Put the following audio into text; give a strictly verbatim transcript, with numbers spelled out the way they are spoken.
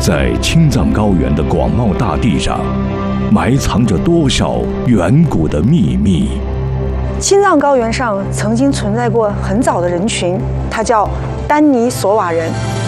在青藏高原的广袤大地上，埋藏着多少远古的秘密？ 青藏高原上曾经存在过很早的人群，它叫丹尼索瓦人。